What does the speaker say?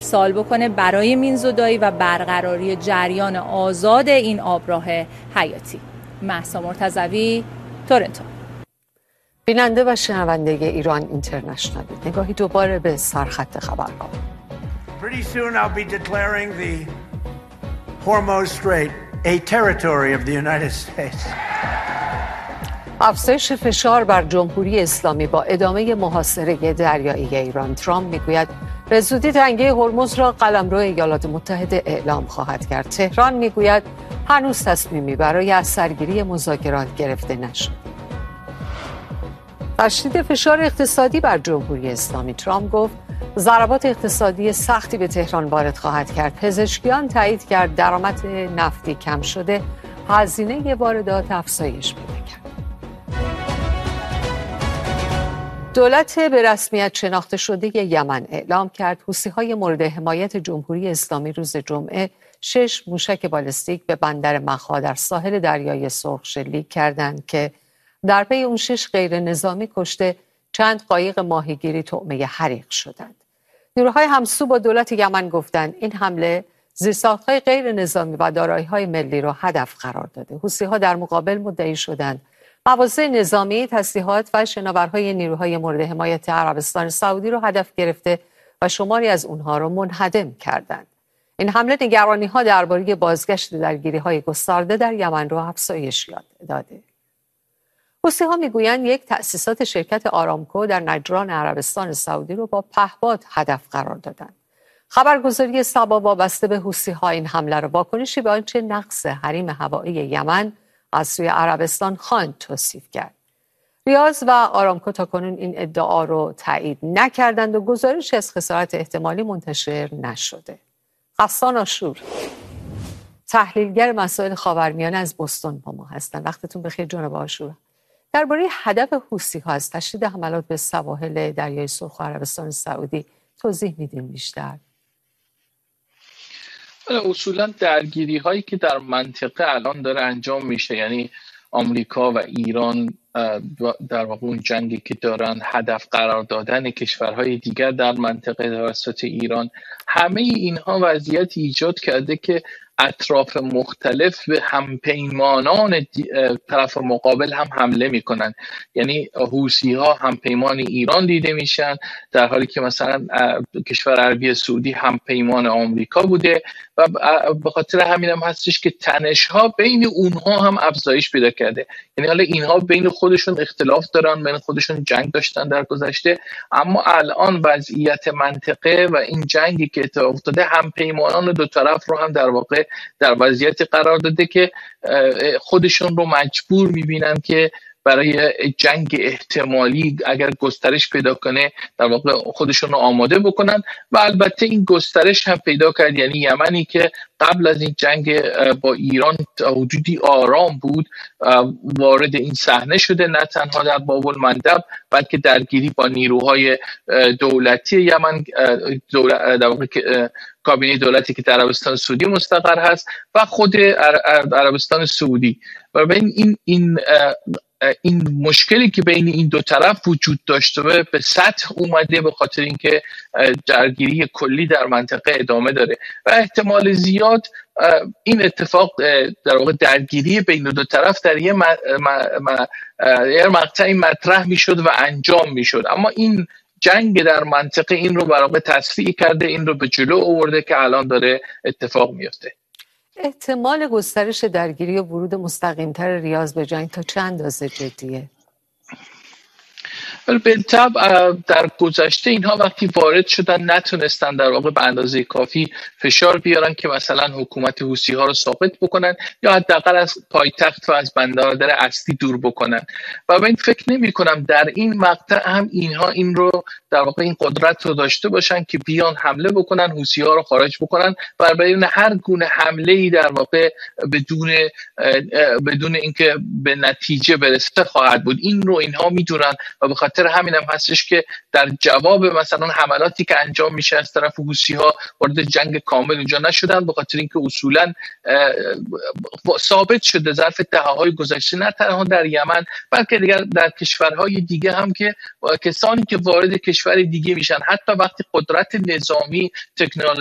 ارسال بکنه برای مینزودایی و برقراری جریان آزاد این آبراه حیاتی. مهسا مرتضوی، تورنتو. بیننده و شنونده ایران اینترنشنال، نگاهی دوباره به سرخط خبرها. Pretty soon I'll be declaring the Hormuz Strait a territory of the United States. افزایش فشار بر جمهوری اسلامی با ادامه محاصره دریایی ایران. ترامپ میگوید به زودی تنگه هرمز را قلمرو ایالات متحده اعلام خواهد کرد. تهران میگوید هنوز تصمیمی برای از سرگیری مذاکرات گرفته نشد. تشدید فشار اقتصادی بر جمهوری اسلامی. ترامپ گفت ضربات اقتصادی سختی به تهران وارد خواهد کرد. پزشکیان تایید کرد درآمد نفتی کم شده، هزینه واردات افزایش پیدا کرد. دولت به رسمیت شناخته شده یمن اعلام کرد حوثی‌های مورد حمایت جمهوری اسلامی روز جمعه 6 موشک بالستیک به بندر مخا در ساحل دریای سرخ شلیک کردند که در پی اون 6 غیر نظامی کشته، چند قایق ماهیگیری طعمه حریق شدند. نیروهای همسو با دولت یمن گفتند این حمله زیرساخت‌های غیر نظامی و دارایی‌های ملی را هدف قرار داده. حوثی‌ها در مقابل مدعی شدند مواضع نظامی، تسلیحات و شناورهای نیروهای مورد حمایت عربستان سعودی را هدف گرفته و شماری از اونها را منهدم کردند. این حمله نگرانی‌ها درباره بازگشت درگیری‌های گسترده در یمن را افزایش داده. حوثی‌ها میگویند یک تأسیسات شرکت آرامکو در نجران عربستان سعودی را با پهپاد هدف قرار دادند. خبرگزاری سبا وابسته به حوثی‌ها این حمله را واکنشی به آنچه نقض حریم هوایی یمن از سوی عربستان خواند توصیف کرد. ریاض و آرامکو تاکنون این ادعا را تایید نکردند و گزارش از خسارت احتمالی منتشر نشده. غسان آشور، تحلیلگر مسائل خاورمیانه از بوستون با ما هستند. وقتتون بخیر جناب آشور. درباره هدف حوثی‌ها از تشدید حملات به سواحل دریای سرخ و عربستان سعودی توضیح میدین بیشتر؟ اصولا درگیری هایی که در منطقه الان داره انجام میشه، یعنی آمریکا و ایران در واقع اون جنگی که دارن هدف قرار دادن کشورهای دیگر در منطقه توسط ایران، همه اینها وضعیت ایجاد کرده که اطراف مختلف به همپیمانان طرف مقابل هم حمله میکنن. یعنی حوثی‌ها همپیمان ایران دیده میشن، در حالی که مثلا کشور عربی سعودی همپیمان آمریکا بوده و به خاطر همین هم هستش که تنش‌ها بین اونها هم افزایش پیدا کرده. یعنی حالا اینها بین خودشون اختلاف دارن، بین خودشون جنگ داشتن در گذشته، اما الان وضعیت منطقه و این جنگی که اتفاق افتاده همپیمانان دو طرف رو هم در واقع در وضعیت قرار داده که خودشون رو مجبور میبینن که برای جنگ احتمالی اگر گسترش پیدا کنه در واقع خودشون رو آماده بکنن. و البته این گسترش هم پیدا کرد، یعنی یمنی که قبل از این جنگ با ایران حدودی آرام بود وارد این صحنه شده، نه تنها در باب المندب بلکه درگیری با نیروهای دولتی یمن، در واقع کابینه دولتی که در عربستان سعودی مستقر هست و خود عربستان سعودی. و بین این مشکلی که بین این دو طرف وجود داشته به سطح اومده به خاطر اینکه درگیری کلی در منطقه ادامه داره و احتمال زیاد این اتفاق در واقع درگیری بین دو طرف در یه مقطعی مطرح میشد و انجام میشد، اما این جنگ در منطقه این رو برای تسریع کرده، این رو به جلو آورده که الان داره اتفاق میفته. احتمال گسترش درگیری و ورود مستقیم‌تر ریاض به جنگ تا چند اندازه جدیه؟ بالطبع در گذشته اینها وقتی وارد شدن نتونستن در واقع به اندازه کافی فشار بیارن که مثلا حکومت حوثی‌ها رو ثابت بکنن یا حداقل از پایتخت و از بندر اصلی دور بکنن. و من فکر نمی‌کنم در این مقطع هم اینها این رو در واقع این قدرت رو داشته باشن که بیان حمله بکنن، حوثی‌ها رو خارج بکنن و برای هر گونه حمله‌ای در واقع بدون اینکه به نتیجه برسه خواهد بود. این رو اینها میدونن و به خاطر همین هم هستش که در جواب مثلا حملاتی که انجام میشه از طرف حوثی‌ها وارد جنگ کامل اونجا نشدن، به خاطر اینکه اصولا ثابت شده ظرف دهه‌های گذشته نه تنها در یمن بلکه دیگر در کشورهای دیگه هم که کسانی که وارد کشور دیگه میشن حتی وقتی قدرت نظامی، تکنولوژی